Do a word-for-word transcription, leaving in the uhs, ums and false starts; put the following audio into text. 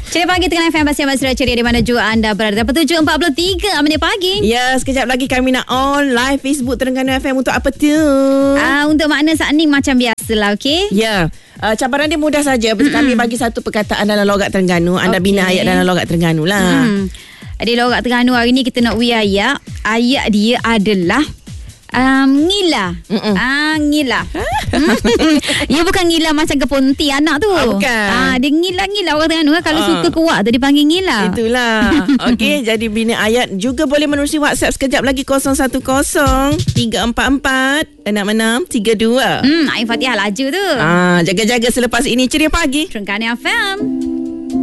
Ceria Pagi tengah F M Bersama Surat Ceria di mana juga anda berada. tujuh empat puluh tiga minit pagi. Ya, sekejap lagi kami nak on live Facebook Terengganu F M untuk apa tu? Ah, uh, untuk makna saat ni macam biasalah, okey? Ya. Uh, cabaran dia mudah saja. Mm-hmm. Kami bagi satu perkataan dalam logat Terengganu. Anda okay. bina ayat dalam logat Terengganu lah. Hmm. Di logat Terengganu hari ni kita nak wi ayat. Ayat dia adalah Um, ngila. Ah, ngila. Dia bukan ngila macam keponti anak tu. Ah, bukan. Ah, dia ngila-ngila orang Terengganu kan. Kalau ah. suka kuat tu dipanggil ngila. Itulah. Okey, jadi bina ayat juga boleh menerusi WhatsApp sekejap lagi kosong satu kosong tiga empat empat enam enam tiga dua. Hmm, Ain Fatihah laju tu. Ah, jaga-jaga selepas ini. Ceria Pagi Terengganu F M.